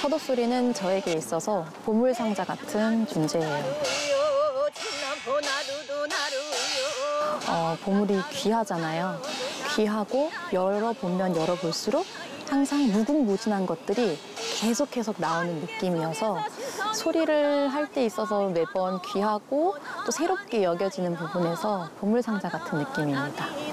서도소리는 저에게 있어서 보물상자 같은 존재예요. 보물이 귀하잖아요. 귀하고 열어보면 열어볼수록 항상 무궁무진한 것들이 계속 나오는 느낌이어서 소리를 할 때 있어서 매번 귀하고 또 새롭게 여겨지는 부분에서 보물상자 같은 느낌입니다.